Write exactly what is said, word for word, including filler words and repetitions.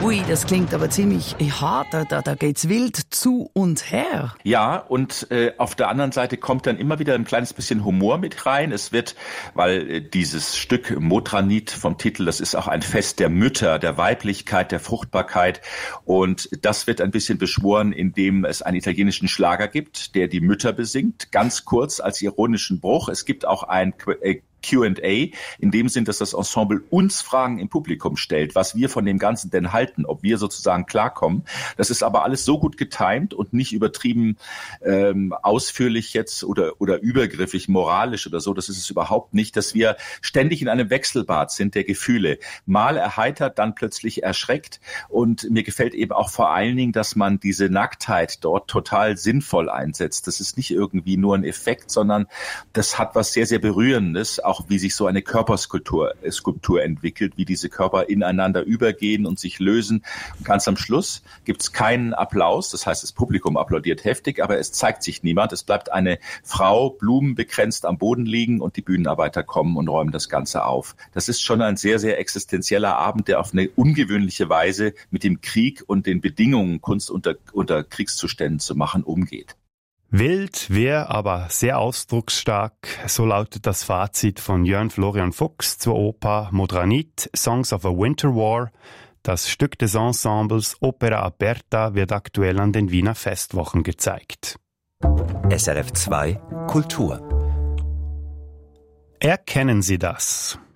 Ui, das klingt aber ziemlich hart, da, da, da geht's wild zu und her. Ja, und äh, auf der anderen Seite kommt dann immer wieder ein kleines bisschen Humor mit rein. Es wird, weil äh, dieses Stück Motranit vom Titel, das ist auch ein Fest der Mütter, der Weiblichkeit, der Fruchtbarkeit. Und das wird ein bisschen beschworen, indem es einen italienischen Schlager gibt, der die Mütter besingt, ganz kurz als ironischen Bruch. Es gibt auch ein äh, Q and A, in dem Sinn, dass das Ensemble uns Fragen im Publikum stellt, was wir von dem Ganzen denn halten, ob wir sozusagen klarkommen. Das ist aber alles so gut getimt und nicht übertrieben ähm, ausführlich jetzt oder oder übergriffig moralisch oder so. Das ist es überhaupt nicht, dass wir ständig in einem Wechselbad sind der Gefühle. Mal erheitert, dann plötzlich erschreckt. Und mir gefällt eben auch vor allen Dingen, dass man diese Nacktheit dort total sinnvoll einsetzt. Das ist nicht irgendwie nur ein Effekt, sondern das hat was sehr, sehr Berührendes, auch wie sich so eine Körperskulptur Skulptur entwickelt, wie diese Körper ineinander übergehen und sich lösen. Und ganz am Schluss gibt es keinen Applaus, das heißt, das Publikum applaudiert heftig, aber es zeigt sich niemand. Es bleibt eine Frau blumenbekränzt am Boden liegen und die Bühnenarbeiter kommen und räumen das Ganze auf. Das ist schon ein sehr, sehr existenzieller Abend, der auf eine ungewöhnliche Weise mit dem Krieg und den Bedingungen, Kunst unter, unter Kriegszuständen zu machen, umgeht. Wild, wehr, aber sehr ausdrucksstark, so lautet das Fazit von Jörn Florian Fuchs zur Oper Motranit, Songs of a Winter War. Das Stück des Ensembles Opera Aperta wird aktuell an den Wiener Festwochen gezeigt. S R F zwei Kultur. Erkennen Sie das?